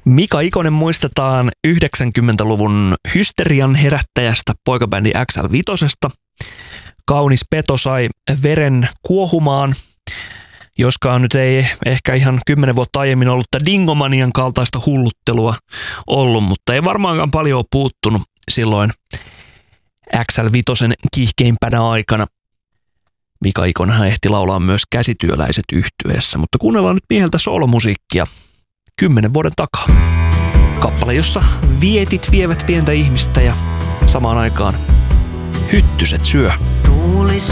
Mika Ikonen muistetaan 90-luvun hysterian herättäjästä poikabändi XL5. Kaunis peto sai veren kuohumaan, joskaan nyt ei ehkä ihan 10 vuotta aiemmin ollut Dingomanian kaltaista hulluttelua ollut, mutta ei varmaankaan paljon ole puuttunut silloin XL5 kiihkeimpänä aikana. Mika Ikonenhan ehti laulaa myös Käsityöläiset -yhtyeessä, mutta kuunnellaan nyt mieheltä soolomusiikkia 10 vuoden takaa. Kappale, jossa vietit vievät pientä ihmistä ja samaan aikaan hyttyset syö. Tuuli